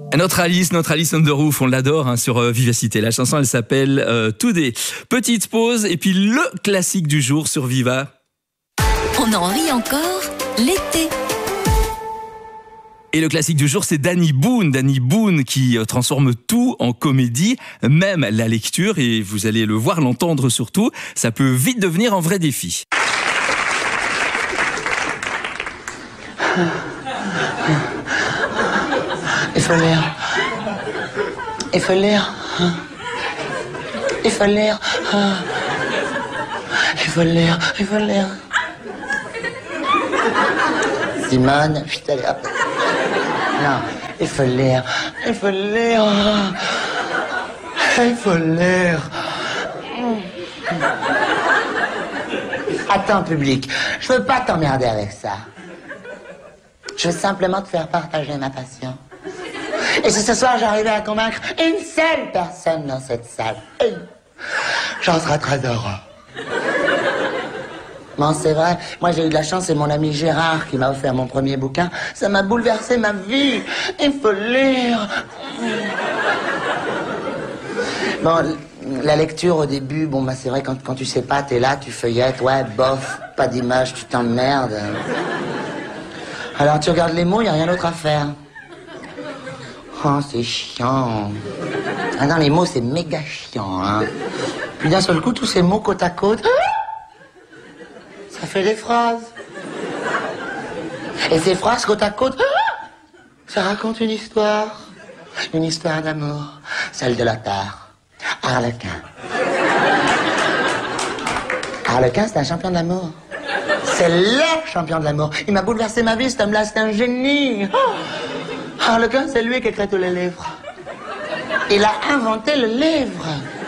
Notre Alice on the Roof, on l'adore hein, sur Vivacité. La chanson, elle s'appelle Today. Petite pause et puis le classique du jour sur Viva. On en rit encore l'été. Et le classique du jour, c'est Danny Boone. Danny Boone qui transforme tout en comédie, même la lecture. Et vous allez le voir, l'entendre surtout. Ça peut vite devenir un vrai défi. Il faut lire. Il faut lire. Il faut lire. Il faut lire. Il faut lire. Simone, putain, hop. Non, il faut lire. Il faut lire. Il faut lire. Attends, public, je veux pas t'emmerder avec ça. Je veux simplement te faire partager ma passion. Et si ce soir j'arrivais à convaincre une seule personne dans cette salle, j'en serais très heureux. Bon, c'est vrai, moi j'ai eu de la chance, c'est mon ami Gérard qui m'a offert mon premier bouquin. Ça m'a bouleversé ma vie. Il faut lire. Bon, la lecture au début, bon, bah c'est vrai, quand tu sais pas, t'es là, tu feuillettes, ouais, bof, pas d'image, tu t'emmerdes. Alors tu regardes les mots, y a rien d'autre à faire. Oh, c'est chiant. Ah non, les mots, c'est méga chiant, hein. Puis d'un seul coup, tous ces mots côte à côte, ça fait des phrases. Et ces phrases côte à côte, ça raconte une histoire. Une histoire d'amour. Celle de Lothar. Harlequin. Harlequin, c'est un champion de l'amour. C'est le champion de l'amour. Il m'a bouleversé ma vie, cet homme-là, c'est un génie. Harlequin, c'est lui qui écrit tous les livres. Il a inventé le livre.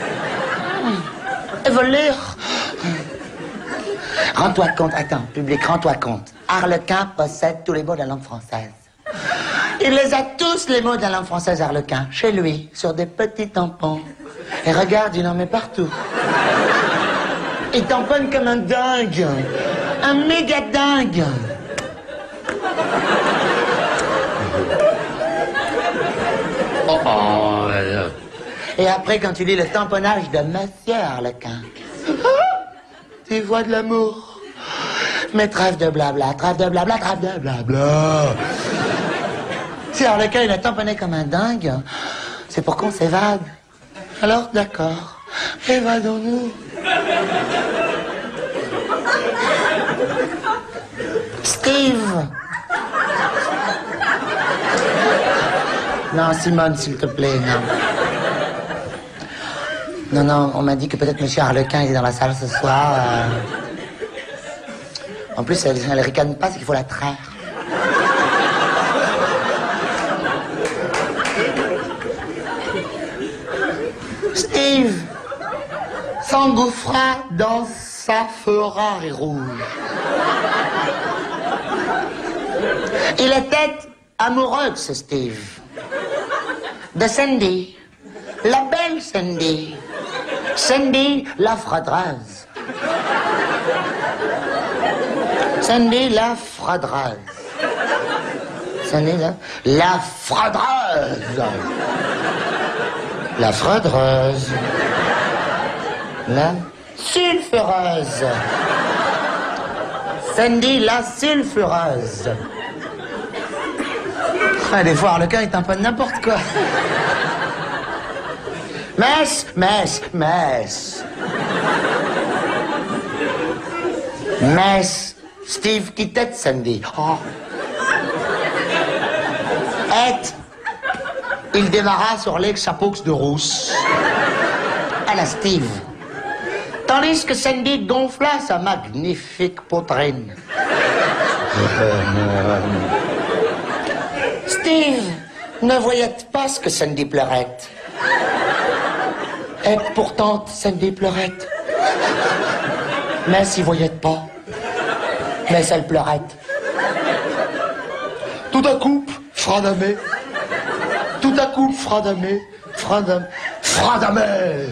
Il faut lire. Rends-toi compte, attends, public, rends-toi compte. Harlequin possède tous les mots de la langue française. Il les a tous, les mots de la langue française, Harlequin, chez lui, sur des petits tampons. Et regarde, il en met partout. Il tamponne comme un dingue. Un méga dingue. Et après, quand tu lis le tamponnage de Monsieur Harlequin, tu vois de l'amour. Mais trêve de blabla, trêve de blabla, trêve de blabla. Si Harlequin, il a tamponné comme un dingue, c'est pour qu'on s'évade. Alors, d'accord, évadons-nous. Steve. Non, Simone, s'il te plaît, non. Non, non, on m'a dit que peut-être Monsieur Harlequin est dans la salle ce soir. En plus, elle ricane pas, c'est qu'il faut la traire. Steve s'engouffra dans sa Ferrari rouge. Il était amoureux de ce Steve. De Sandy, la belle Sandy. Sandy, la frodeuse. Sandy, la frodeuse. Sandy, la frodeuse. La frodeuse. La sulfureuse. Sandy, la sulfureuse. Ah, des fois, Harlequin, il tamponne n'importe quoi. Mess, mess, mess. Mess. Steve quittait Sandy. Oh. Et il démarra sur les chapeaux de rousse. À la Steve. Tandis que Sandy gonfla sa magnifique poitrine. Steve ne voyait pas ce que Sandy pleurait. Et pourtant, Sandy pleurait. Mais s'il voyait pas. Mais elle pleurait. Tout à coup, Fradamé. Tout à coup, Fradamé. Fradamé. Fradamé.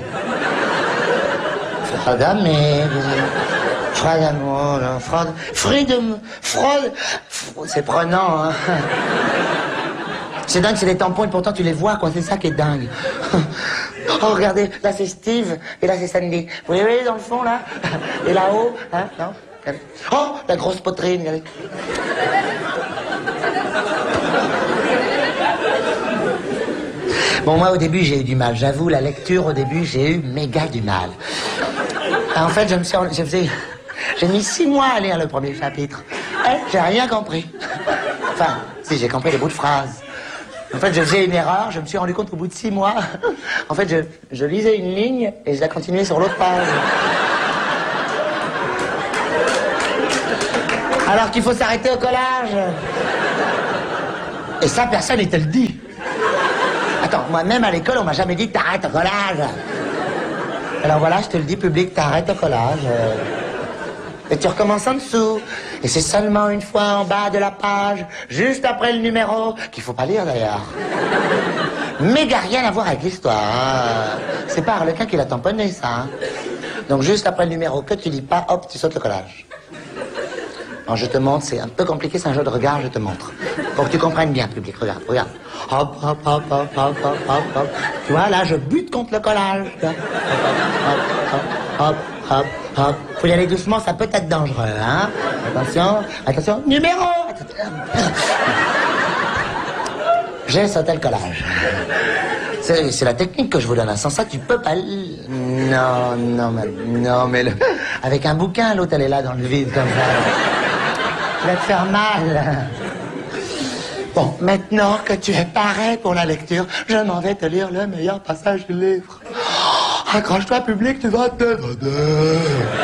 Fradamé. Fradamé. Freedom. Fraude. C'est prenant, hein. C'est dingue, c'est des tampons et pourtant tu les vois, quoi. C'est ça qui est dingue. Oh, regardez, là c'est Steve et là c'est Sandy. Vous les voyez dans le fond, là? Et là-haut, hein? Non? Regardez. Oh, la grosse poitrine, regardez. Bon, moi, au début, j'ai eu du mal. J'avoue, la lecture, au début, j'ai eu méga du mal. En fait, j'ai mis 6 mois à lire le premier chapitre. J'ai rien compris. Enfin, si, j'ai compris les bouts de phrases. En fait, je faisais une erreur, je me suis rendu compte qu'au bout de 6 mois, en fait, je lisais une ligne et je la continuais sur l'autre page. Alors qu'il faut s'arrêter au collage. Et ça, personne ne te le dit. Attends, moi-même à l'école, on m'a jamais dit que t'arrêtes au collage. Alors voilà, je te le dis, public, t'arrêtes au collage. Et tu recommences en dessous. Et c'est seulement une fois en bas de la page, juste après le numéro, qu'il faut pas lire d'ailleurs. Mais gars, rien à voir avec l'histoire. Hein. C'est pas Harlequin qui l'a tamponné, ça. Hein. Donc juste après le numéro que tu lis pas, hop, tu sautes le collage. Alors je te montre, c'est un peu compliqué, c'est un jeu de regard, je te montre. Pour que tu comprennes bien, public, regarde, regarde. Hop, hop, hop, hop, hop, hop, hop, hop. Tu vois, là, je bute contre le collage. Hop, hop, hop, hop, hop. Faut y aller doucement, ça peut être dangereux, hein. Attention, attention, numéro. J'ai sauté le collage. C'est la technique que je vous donne. Sans ça, tu peux pas... Non, mais avec un bouquin, l'autre, elle est là dans le vide, comme ça. Tu vas te faire mal. Bon, maintenant que tu es paré pour la lecture, je m'en vais te lire le meilleur passage du livre. Oh, accroche-toi, public, tu vas te dégrader.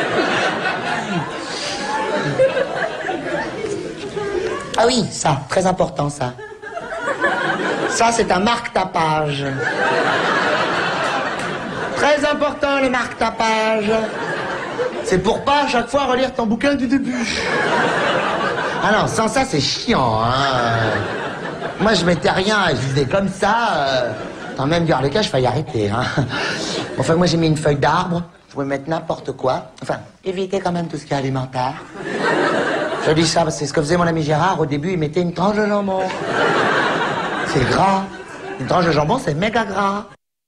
Ah oui, ça, très important, ça. Ça, c'est un marque-tapage. Très important, le marque-tapage. C'est pour pas à chaque fois relire ton bouquin du début. Ah non, sans ça, c'est chiant, hein. Moi, je mettais rien, je disais comme ça. Quand même, du Harlequin, je failli arrêter, hein. Enfin, moi, j'ai mis une feuille d'arbre. Je pouvais mettre n'importe quoi. Enfin, éviter quand même tout ce qui est alimentaire. Je dis ça parce que c'est ce que faisait mon ami Gérard. Au début, il mettait une tranche de jambon. C'est gras. Une tranche de jambon, c'est méga gras.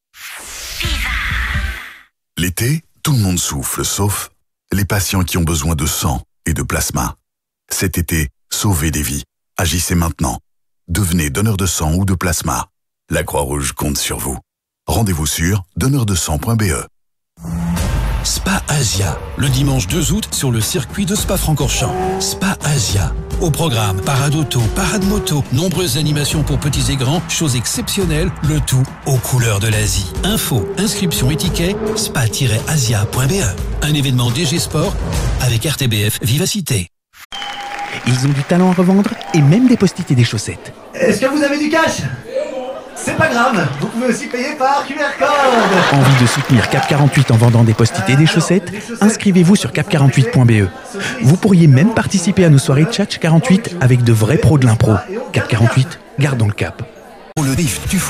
L'été, tout le monde souffle, sauf les patients qui ont besoin de sang et de plasma. Cet été, sauvez des vies. Agissez maintenant. Devenez donneur de sang ou de plasma. La Croix-Rouge compte sur vous. Rendez-vous sur donneurdesang.be. Spa Asia, le dimanche 2 août sur le circuit de Spa-Francorchamps. Spa Asia. Au programme, parade auto, parade moto, nombreuses animations pour petits et grands, choses exceptionnelles, le tout aux couleurs de l'Asie. Info, inscription et ticket, spa-asia.be. Un événement DG Sport avec RTBF Vivacité. Ils ont du talent à revendre et même des post-it et des chaussettes. Est-ce que vous avez du cash ? C'est pas grave, vous pouvez aussi payer par QR code. Envie de soutenir Cap 48 en vendant des post-it et des chaussettes ? Inscrivez-vous sur cap48.be. Vous pourriez même participer à nos soirées Tchatch 48 avec de vrais pros de l'impro. Cap 48, gardons le cap. Pour le riff du